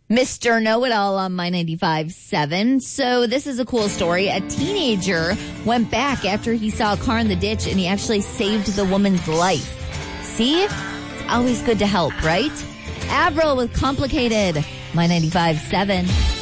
Mr. Know-It-All on My 95.7. So this is a cool story. A teenager went back after he saw a car in the ditch, and he actually saved the woman's life. See? It's always good to help, right? Avril with Complicated. My 95.7.